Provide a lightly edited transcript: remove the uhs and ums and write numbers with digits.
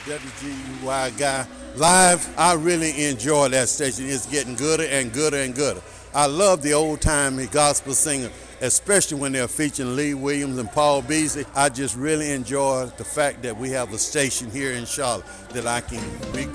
WGUY guy. Live, I really enjoy that station. It's getting gooder and gooder and gooder. I love the old time gospel singer, especially when they're featuring Lee Williams and Paul Beasley. I just really enjoy the fact that we have a station here in Charlotte that I can be